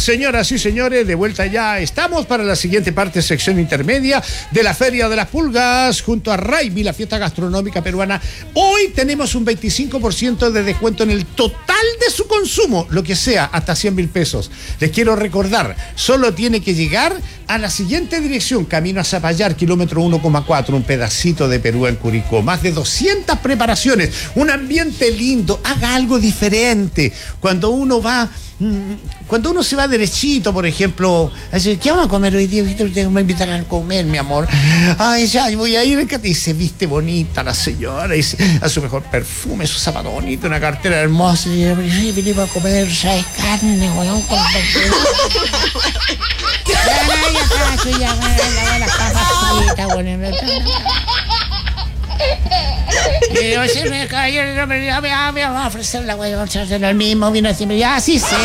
Señoras y señores, de vuelta ya estamos para la siguiente parte, sección intermedia de la Feria de las Pulgas, junto a Raimi, la fiesta gastronómica peruana. Hoy tenemos un 25% de descuento en el total de su consumo, lo que sea, hasta 100.000 pesos. Les quiero recordar, solo tiene que llegar a la siguiente dirección: camino a Zapallar, kilómetro 1,4, un pedacito de Perú en Curicó. Más de 200 preparaciones, un ambiente lindo. Haga algo diferente. Cuando uno se va derechito, por ejemplo, así, ¿qué vamos a comer hoy día? Usted me invitan a comer, mi amor. Ay, ya, voy a ir. Y se viste bonita la señora, y a su mejor perfume, su zapato bonito, una cartera hermosa. Y venimos a comer, ¿sabes? Carne, weón, con las papas fritas, bueno. Y yo se me cayó, me va a ofrecer la weón, el mismo vino siempre, ya sí sé.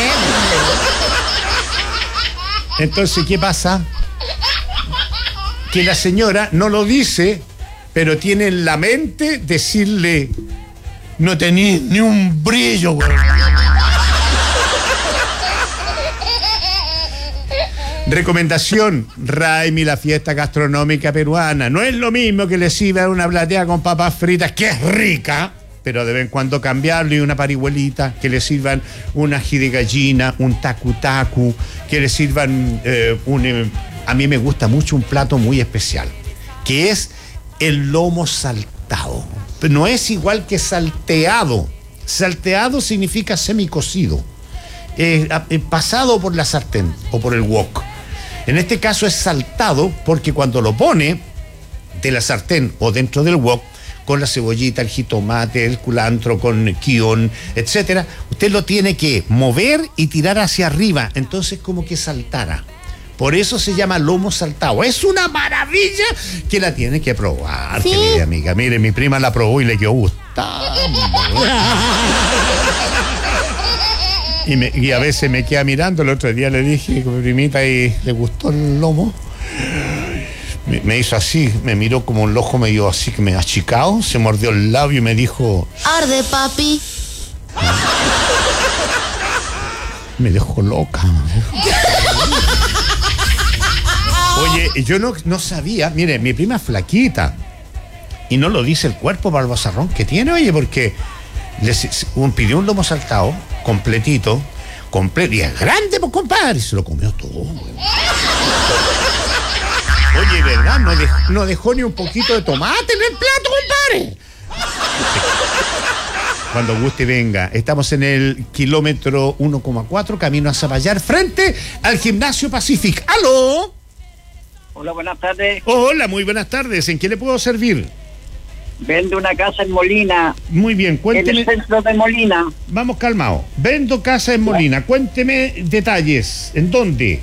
Entonces, ¿qué pasa? Que la señora no lo dice, pero tiene en la mente decirle: no tenés ni un brillo, weón. Recomendación: Raimi, la fiesta gastronómica peruana. No es lo mismo que le sirvan una platea con papas fritas, que es rica, pero de vez en cuando cambiarlo, y una parihuelita, que le sirvan un ají de gallina, un tacu-tacu, que le sirvan a mí me gusta mucho un plato muy especial, que es el lomo saltado. No es igual que salteado. Salteado significa semicocido, pasado por la sartén o por el wok. En este caso es saltado porque cuando lo pone de la sartén o dentro del wok, con la cebollita, el jitomate, el culantro, con kion, etcétera, usted lo tiene que mover y tirar hacia arriba, entonces como que saltara. Por eso se llama lomo saltado. Es una maravilla que la tiene que probar, ¿sí? Querida amiga. Mire, mi prima la probó y le quedó gustando. Y a veces me queda mirando. El otro día le dije, mi primita, y le gustó el lomo. Me hizo así, me miró como un ojo medio así que me achicado, se mordió el labio y me dijo: arde, papi. Me dejó loca. Oye, yo no sabía, mire, mi prima es flaquita y no lo dice el cuerpo para el bozarrón que tiene, oye, porque pidió un lomo saltado completito, y es grande, pues, compadre, y se lo comió todo. Oye, ¿verdad? No dejó ni un poquito de tomate en el plato, compadre. Cuando guste, venga. Estamos en el kilómetro 1,4, camino a Zapallar, frente al Gimnasio Pacific. ¡Aló! Hola, buenas tardes. Hola, muy buenas tardes. ¿En qué le puedo servir? Vendo una casa en Molina. Muy bien, cuénteme. En el centro de Molina. Vamos, calmado. Vendo casa en Molina. Cuénteme detalles. ¿En dónde?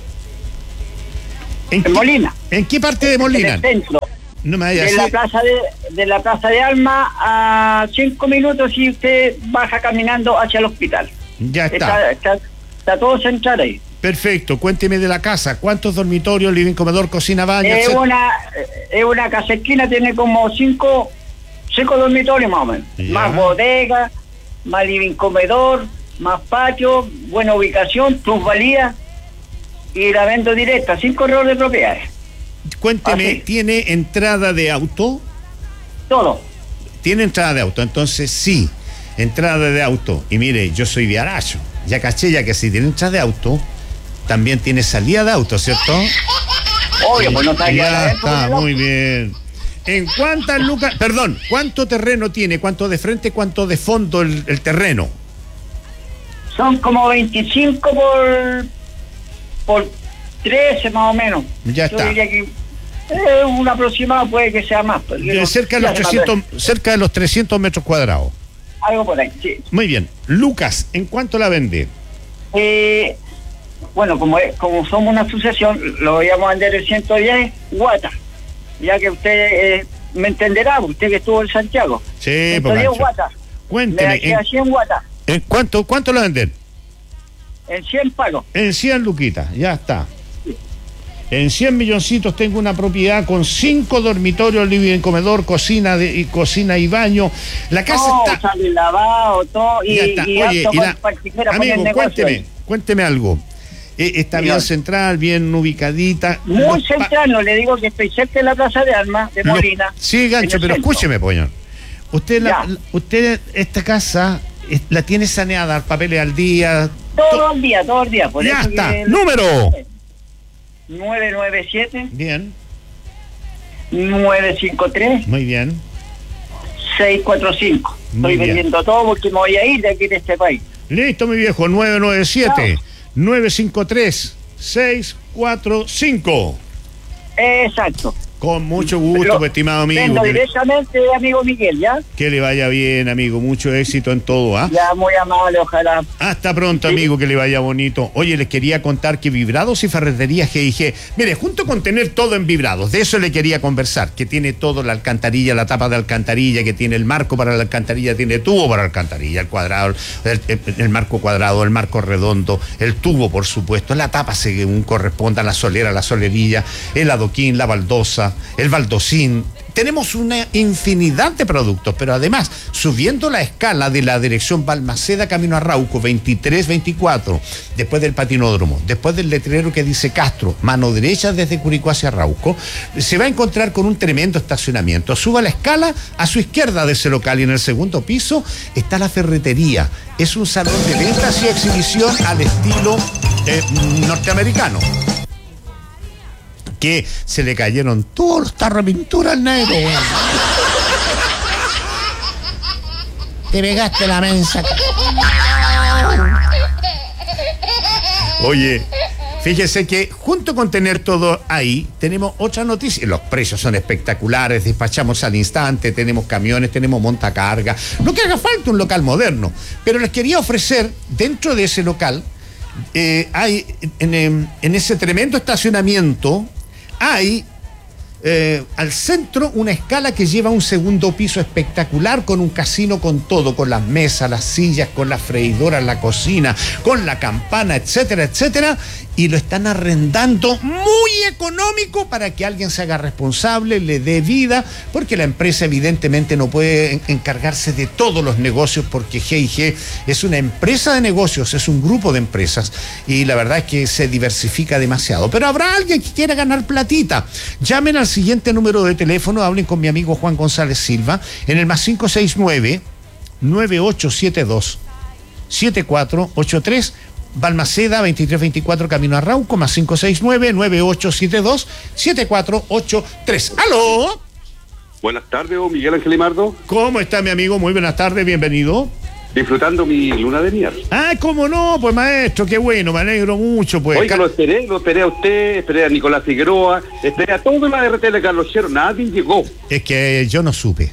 En Molina. ¿En qué parte de Molina? En el centro. No me vaya de la Plaza de Alma a 5 minutos y usted baja caminando hacia el hospital. Ya está. Está todo central ahí. Perfecto. Cuénteme de la casa. ¿Cuántos dormitorios, living, comedor, cocina, baño? Es una casa esquina, tiene como 5 dormitorios más o menos. Ya. Más bodega, más living, comedor, más patio, buena ubicación, plusvalía, y la vendo directa, sin corredor de propiedades. Cuénteme, Así. ¿tiene entrada de auto? Todo. Tiene entrada de auto, entonces sí, entrada de auto. Y mire, yo soy de Aracho, ya caché, ya que si tiene entrada de auto, también tiene salida de auto, ¿cierto? Obvio, pues no está aquí. Ya está, muy bien. ¿En cuántas lucas, perdón, cuánto terreno tiene? ¿Cuánto de frente, cuánto de fondo el terreno? Son como 25 por 13 más o menos. Ya Yo está. diría que un aproximado, puede que sea más. Cerca de los 300 metros cuadrados. Algo por ahí, sí. Muy bien. Lucas, ¿en cuánto la vende? Bueno, como somos una asociación, lo voy a vender en 110 guatas. Ya que usted me entenderá, usted que estuvo en Santiago. Sí, 110 guatas. Cuénteme. Me 100 guatas. ¿En cuánto la venden? En 100 pagos. En 100 luquitas, ya está. En 100 milloncitos tengo una propiedad con 5 dormitorios, living, comedor, cocina y baño. La casa está... sale lavado, todo. Ya está. Oye, amigo, cuénteme algo. Está bien central, bien ubicadita. Muy central, no le digo que estoy cerca de la Plaza de Armas de Molina. Sí, Gancho, pero centro. Escúcheme, Poñón. Usted, esta casa, la tiene saneada, papeles al día. Todo el día. Por ya eso está. Que Número. 997. Bien. 953. Muy bien. 645. Muy Estoy bien. vendiendo todo porque me voy a ir de aquí de este país. Listo, mi viejo. 997-953-645. Exacto. Con mucho gusto, estimado amigo. Vengo directamente, amigo Miguel, ¿ya? Que le vaya bien, amigo. Mucho éxito en todo, ¿ah? Ya, muy amable, ojalá. Hasta pronto, amigo, que le vaya bonito. Oye, les quería contar que Vibrados y Ferreterías GIG, mire, junto con tener todo en Vibrados, de eso le quería conversar, que tiene todo, la alcantarilla, la tapa de alcantarilla, que tiene el marco para la alcantarilla, tiene tubo para la alcantarilla, el cuadrado, el marco cuadrado, el marco redondo, el tubo, por supuesto, la tapa según corresponda, la solera, la solerilla, el adoquín, la baldosa, el baldosín. Tenemos una infinidad de productos, pero además, subiendo la escala de la dirección Balmaceda camino a Arauco, 23-24, después del patinódromo, después del letrero que dice Castro, mano derecha desde Curicó hacia Arauco, se va a encontrar con un tremendo estacionamiento. Suba la escala, a su izquierda de ese local y en el segundo piso está la ferretería. Es un salón de ventas y exhibición al estilo norteamericano. Que se le cayeron todos los tarros de pintura al negro. Te pegaste la mensa. Oye, fíjese que junto con tener todo ahí, tenemos otra noticia. Los precios son espectaculares, despachamos al instante, tenemos camiones, tenemos montacarga. No que haga falta un local moderno, pero les quería ofrecer, dentro de ese local, hay en ese tremendo estacionamiento, hay al centro una escala que lleva a un segundo piso espectacular con un casino con todo, con las mesas, las sillas, con la freidora, la cocina, con la campana, etcétera, etcétera, y lo están arrendando muy económico para que alguien se haga responsable, le dé vida, porque la empresa evidentemente no puede encargarse de todos los negocios, porque G&G es una empresa de negocios, es un grupo de empresas, y la verdad es que se diversifica demasiado. Pero habrá alguien que quiera ganar platita. Llamen al siguiente número de teléfono, hablen con mi amigo Juan González Silva, en el más 569-9872-7483, Balmaceda, 2324 camino a Arauco, más 569-9872-7483. ¡Aló! Buenas tardes, Miguel Ángel Limardo. ¿Cómo está, mi amigo? Muy buenas tardes, bienvenido. Disfrutando mi luna de miel. Ah, ¿cómo no? Pues maestro, qué bueno, me alegro mucho. Pues. Oiga, lo esperé a usted, esperé a Nicolás Figueroa, esperé a todo la RT de Carlos Chero, nadie llegó. Es que yo no supe.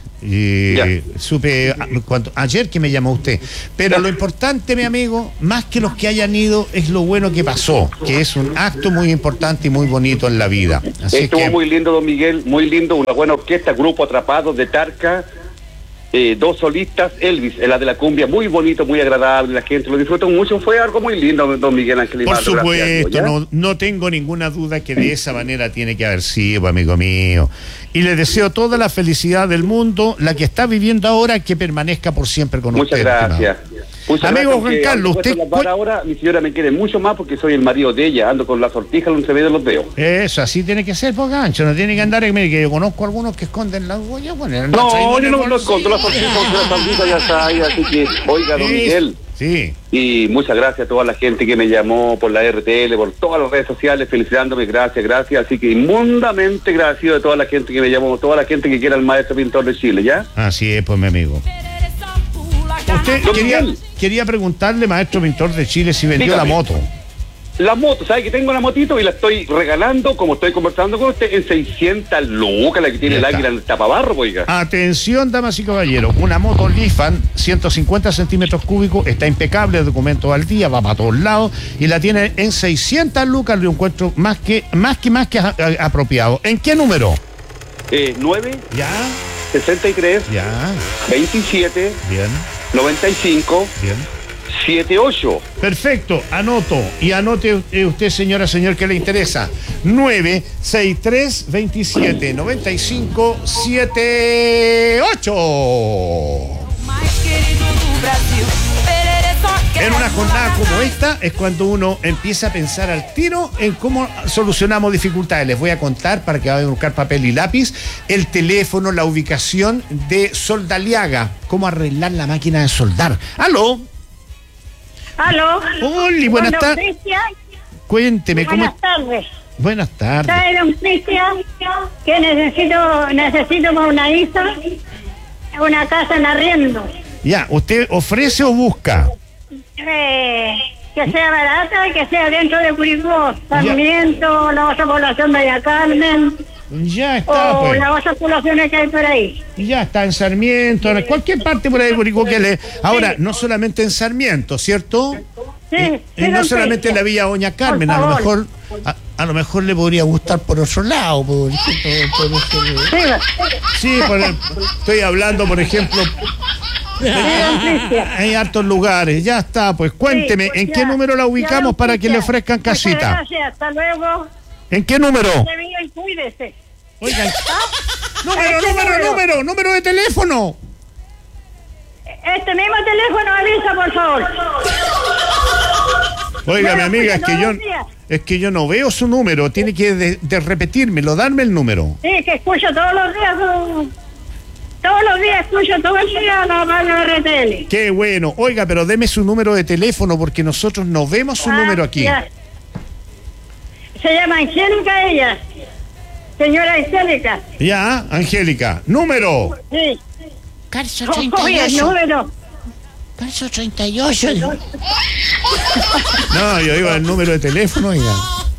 Supe ayer que me llamó usted. Pero lo importante, mi amigo, más que los que hayan ido, es lo bueno que pasó, que es un acto muy importante y muy bonito en la vida. Así estuvo muy lindo, don Miguel, muy lindo, una buena orquesta, grupo Atrapados de Tarca. Dos solistas, Elvis, la de la cumbia, muy bonito, muy agradable, la gente lo disfrutó mucho, fue algo muy lindo, don Miguel Ángel Limardo. Por supuesto, no tengo ninguna duda que de esa manera tiene que haber sido, amigo mío. Y le deseo toda la felicidad del mundo, la que está viviendo ahora, que permanezca por siempre con usted. Muchas gracias. Amigo Juan Carlos, usted... Ahora mi señora me quiere mucho más porque soy el marido de ella, ando con la sortija, no se ve de los dedos. Eso, así tiene que ser, por gancho, no tiene que andar, mire, que yo conozco algunos que esconden las huellas. Bueno, no, yo no escondo la sortija, la sortija ya está ahí, así que, oiga, don Miguel. Sí. Y muchas gracias a toda la gente que me llamó por la RTL, por todas las redes sociales, felicitándome, gracias, así que inmundamente agradecido de toda la gente que me llamó, toda la gente que quiera al maestro pintor de Chile, ¿ya? Así es, pues, mi amigo. Usted quería preguntarle, maestro pintor de Chile, si vendió la moto. La moto, ¿sabe que tengo la motito y la estoy regalando, como estoy conversando con usted, en 600 lucas, la que tiene el águila en el tapabarro, oiga? Atención, damas y caballeros, una moto Lifan, 150 centímetros cúbicos, está impecable, documentos al día, va para todos lados, y la tiene en 600 lucas, lo encuentro más que apropiado. ¿En qué número? 9. Ya. 63. Ya. 27. Bien. 95. Bien. 78. Perfecto, anoto. Y anote usted, señora, señor, que le interesa. 963 27 95 78. En una jornada como esta es cuando uno empieza a pensar al tiro en cómo solucionamos dificultades. Les voy a contar, para que vayan a buscar papel y lápiz, el teléfono, la ubicación de Soldaliaga, cómo arreglar la máquina de soldar. ¡Aló! Aló. Hola, buenas tardes. Cuénteme, ¿cómo? Buenas tardes. Buenas tardes. Soy don Cristian, que necesito para una hija una casa en arriendo. Ya, ¿usted ofrece o busca? Que sea barata y que sea dentro de Curicó, Sarmiento, la otra población de Villa Carmen, Ya está, o pues. las otras poblaciones que hay por ahí. Ya está en Sarmiento, en cualquier parte por ahí de Curicó que le... Ahora, no solamente en Sarmiento, ¿cierto? Sí, Y no solamente en la Villa Doña Carmen, a lo mejor le podría gustar por otro lado, por ejemplo, sí, estoy hablando, por ejemplo, hay hartos lugares. Ya está, pues cuénteme, ¿en qué número la ubicamos para que le ofrezcan casita? Gracias, hasta luego. ¿En qué número? Se venga y cuídese. Oigan, Este número de teléfono. Este mismo teléfono avisa, por favor. Oiga, mi amiga, todos los días. es que yo no veo su número, tiene que de repetírmelo, darme el número. Sí, que escucho todos los días. Todos los días escucho todo el día la radio RTL. Qué bueno. Oiga, pero deme su número de teléfono porque nosotros no vemos su número aquí. Ya. Se llama Angélica ella. Señora Angélica. Ya, Angélica. Número. Sí. Calzo Oye, el 38. número. Calzo 38. No, yo iba al número de teléfono, oiga.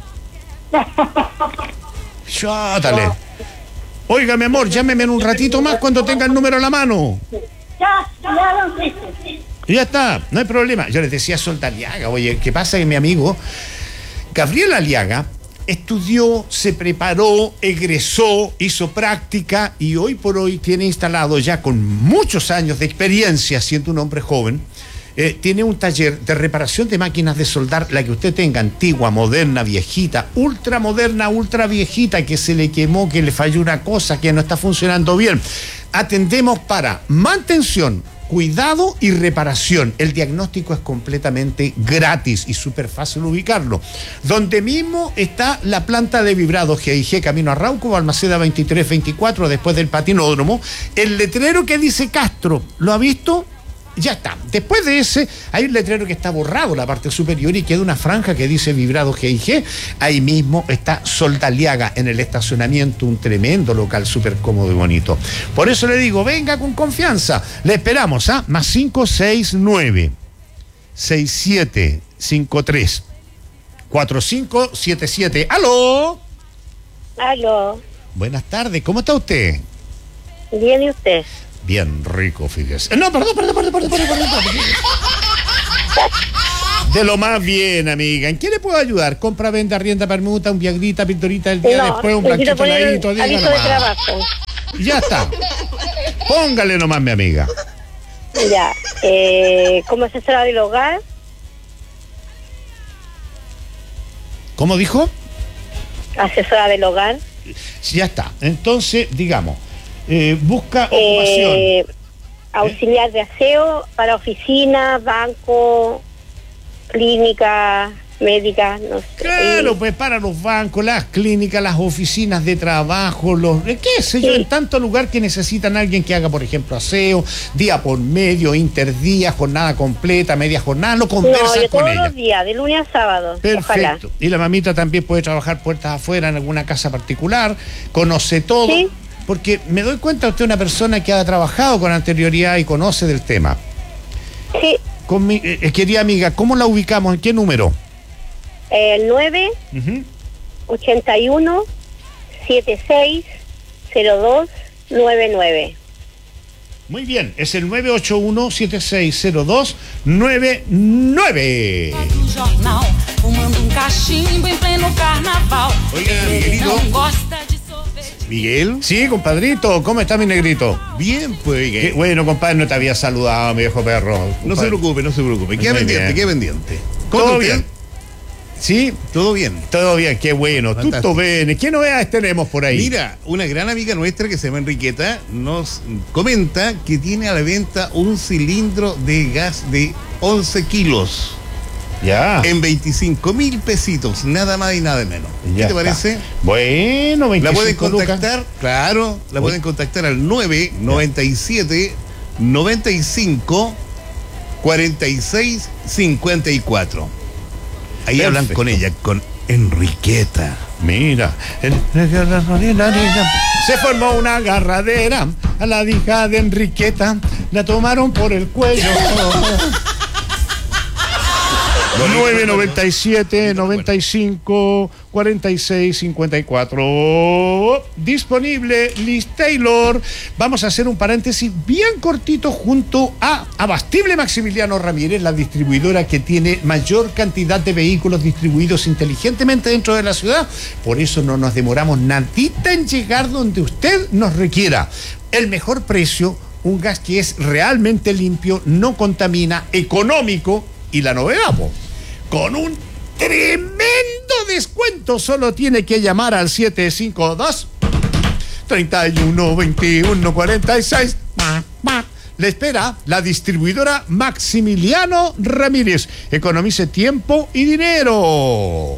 Chátale. Oiga, mi amor, llámeme en un ratito más cuando tenga el número a la mano. Ya, don Cristian. Y ya está, no hay problema. Yo les decía Soldaliaga, oye, ¿qué pasa? Que mi amigo Gabriel Aliaga estudió, se preparó, egresó, hizo práctica y hoy por hoy tiene instalado ya con muchos años de experiencia, siendo un hombre joven, tiene un taller de reparación de máquinas de soldar, la que usted tenga, antigua, moderna, viejita, ultra moderna, ultra viejita, que se le quemó, que le falló una cosa, que no está funcionando bien. Atendemos para mantención, cuidado y reparación. El diagnóstico es completamente gratis y súper fácil ubicarlo. Donde mismo está la planta de vibrados GIG, camino a Rauco, Balmaceda 2324, después del patinódromo. El letrero que dice Castro, ¿lo ha visto? Ya está. Después de ese, hay un letrero que está borrado, la parte superior, y queda una franja que dice vibrados GIG. Ahí mismo está Soldaliaga en el estacionamiento, un tremendo local súper cómodo y bonito. Por eso le digo, venga con confianza. Le esperamos, ¿ah? Más 569 6753 4577. ¡Aló! Aló, Buenas tardes, ¿cómo está usted? bien, ¿y usted? Bien rico, fíjese. No, perdón. De lo más bien, amiga. ¿En qué le puedo ayudar? Compra, venta, arrienda, permuta, un viagrita, pintorita el día después, un necesito blanquito poner heladito, diga aviso de nomás. trabajo. Ya está. Póngale nomás, mi amiga. Ya, como asesora del hogar, ¿Cómo dijo? asesora del hogar, Ya está. Entonces, digamos, busca ocupación. auxiliar de aseo para oficina, banco, clínica, médica, no sé. Claro, pues para los bancos, las clínicas, las oficinas de trabajo, qué sé yo, Sí. en tanto lugar que necesitan a alguien que haga, por ejemplo, aseo, día por medio, interdía, jornada completa, media jornada, lo No, conversan yo con todos ella. los días, de lunes a sábado. Ojalá. Perfecto. Y la mamita también puede trabajar puertas afuera en alguna casa particular, conoce todo. Sí. Porque me doy cuenta, usted es una persona que ha trabajado con anterioridad y conoce del tema. Sí, Con mi querida amiga, ¿cómo la ubicamos? ¿En qué número? el 9 Ujú. 81 76 02 99. Muy bien, es el 981-7602-99. do jornal, fumando cachimbo em pleno carnaval. Oiga, Ele Miguelito. não gosta de sorvete. ¿Miguel? Sí, compadrito, ¿cómo está mi negrito? Bien, pues, Qué bueno, compadre, no te había saludado, mi viejo perro. no se preocupe, no se preocupe. Queda Muy pendiente, bien. queda pendiente. ¿Todo ¿Cómo bien? está? Sí, Todo bien. todo bien, qué bueno. Fantástico. Tutto bene. ¿Qué novedades tenemos por ahí? Mira, una gran amiga nuestra que se llama Enriqueta nos comenta que tiene a la venta un cilindro de gas de 11 kilos Ya. en 25.000 pesitos, nada más y nada menos. ¿Qué Ya te está. parece? Bueno, 25 La pueden lucas. contactar, claro, la pueden contactar al 997 95 46 54. Ahí Perfecto. hablan con ella, con Enriqueta. Mira, se formó una agarradera a la hija de Enriqueta, la tomaron por el cuello. 997 95 46 54. Disponible Liz Taylor. Vamos a hacer un paréntesis bien cortito junto a Abastible Maximiliano Ramírez, la distribuidora que tiene mayor cantidad de vehículos distribuidos inteligentemente dentro de la ciudad. Por eso no nos demoramos nadita en llegar donde usted nos requiera. El mejor precio, un gas que es realmente limpio, no contamina, económico y la novedad, con un tremendo descuento. Solo tiene que llamar al 752 31 21 46. Le espera la distribuidora Maximiliano Ramírez. Economice tiempo y dinero.